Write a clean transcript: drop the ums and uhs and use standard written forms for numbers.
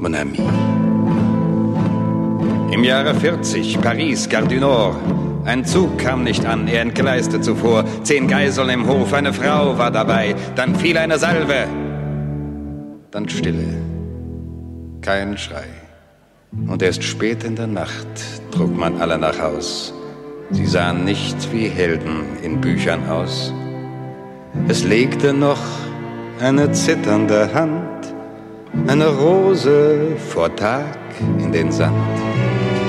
mon ami. Im Jahre 40, Paris, Gare du Nord. Ein Zug kam nicht an, er entgleiste zuvor. 10 Geiseln im Hof, eine Frau war dabei. Dann fiel eine Salve, dann Stille, kein Schrei. Und erst spät in der Nacht trug man alle nach Haus. Sie sahen nicht wie Helden in Büchern aus. Es legte noch eine zitternde Hand, eine Rose vor Tag in den Sand.